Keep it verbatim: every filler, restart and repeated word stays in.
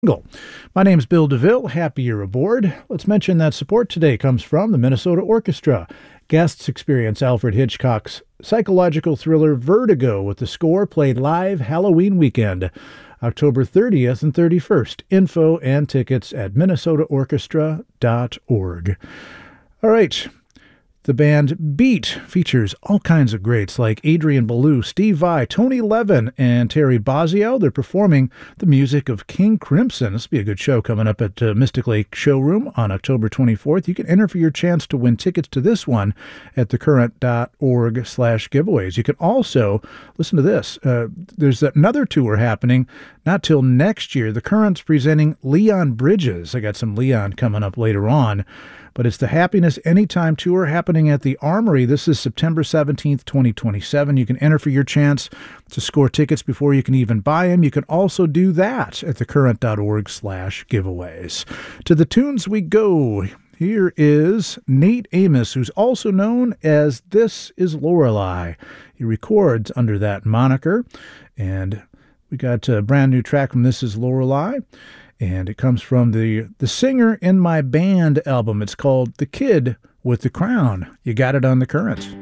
My name's Bill DeVille. Happy you're aboard. Let's mention that support today comes from the Minnesota Orchestra. Guests experience Alfred Hitchcock's psychological thriller Vertigo with the score played live Halloween weekend, October thirtieth and thirty-first. Info and tickets at minnesota orchestra dot org. All right. The band Beat features all kinds of greats like Adrian Belew, Steve Vai, Tony Levin, and Terry Bozzio. They're performing the music of King Crimson. This will be a good show coming up at uh, Mystic Lake Showroom on October twenty-fourth. You can enter for your chance to win tickets to this one at thecurrent.org slash giveaways. You can also, listen to this, uh, there's another tour happening not till next year. The Current's presenting Leon Bridges. I got some Leon coming up later on. But it's the Happiness Anytime Tour happening at the Armory. This is September seventeenth, twenty twenty-seven. You can enter for your chance to score tickets before you can even buy them. You can also do that at thecurrent.org slash giveaways. To the tunes we go. Here is Nate Amos, who's also known as This Is Lorelei. He records under that moniker. And we got a brand new track from This Is Lorelei. And it comes from the, the Singer in My Band album. It's called The Kid with the Crown. You got it on The Current.